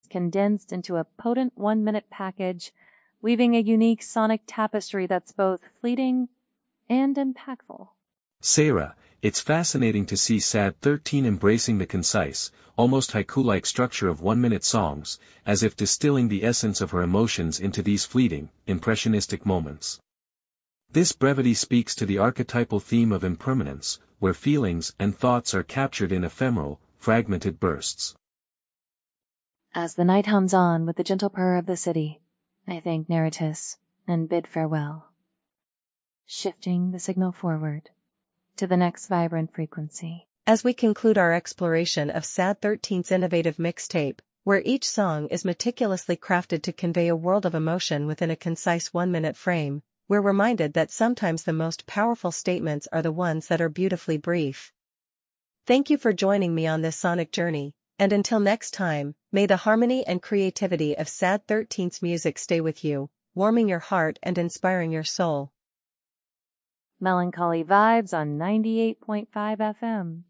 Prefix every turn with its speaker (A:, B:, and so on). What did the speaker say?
A: condensed into a potent 1-minute package, weaving a unique sonic tapestry that's both fleeting and impactful.
B: Sarah, it's fascinating to see Sad 13 embracing the concise, almost haiku-like structure of 1-minute songs, as if distilling the essence of her emotions into these fleeting, impressionistic moments. This brevity speaks to the archetypal theme of impermanence, where feelings and thoughts are captured in ephemeral, fragmented bursts.
A: As the night hums on with the gentle purr of the city, I thank Neritis and bid farewell, shifting the signal forward to the next vibrant frequency.
C: As we conclude our exploration of Sad 13's innovative mixtape, where each song is meticulously crafted to convey a world of emotion within a concise 1-minute frame, we're reminded that sometimes the most powerful statements are the ones that are beautifully brief. Thank you for joining me on this sonic journey, and until next time, may the harmony and creativity of Sad 13's music stay with you, warming your heart and inspiring your soul.
A: Melancholy Vibes on 98.5 FM.